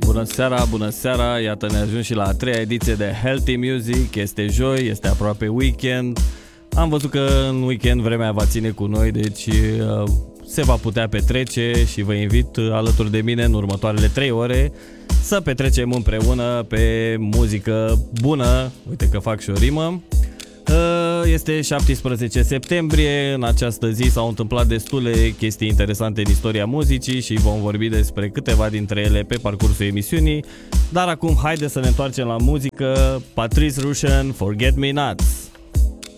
bună seara, iată ne ajung și la a treia ediție de Healthy Music. Este joi, este aproape weekend. Am văzut că în weekend vremea va ține cu noi, deci se va putea petrece și vă invit alături de mine în următoarele 3 ore să petrecem împreună pe muzică bună. Uite că fac și o rimă. Este 17 septembrie, în această zi s-au întâmplat destule chestii interesante în istoria muzicii și vom vorbi despre câteva dintre ele pe parcursul emisiunii. Dar acum haide să ne întoarcem la muzică. Patrice Rushen, Forget Me Nots.